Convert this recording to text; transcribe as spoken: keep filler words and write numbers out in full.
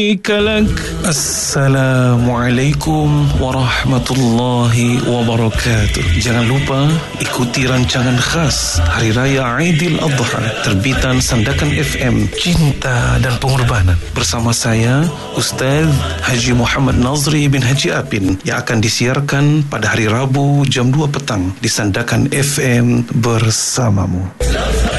kalak. Assalamualaikum warahmatullahi wabarakatuh. Jangan lupa ikuti rancangan khas Hari Raya Aidil Adha terbitan Sandakan F M, Cinta dan Pengorbanan, bersama saya Ustaz Haji Muhammad Nazri bin Haji Apin, yang akan disiarkan pada hari Rabu jam dua petang di Sandakan F M bersamamu.